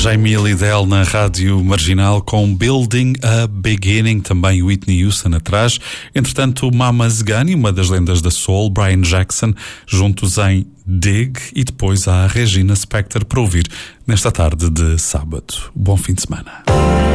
Jamie Lidell na Rádio Marginal com Building a Beginning, também Whitney Houston atrás. Entretanto, Mama's Gun, uma das lendas da soul, Brian Jackson, juntos em Dig, e depois há Regina Spektor para ouvir nesta tarde de sábado. Bom fim de semana.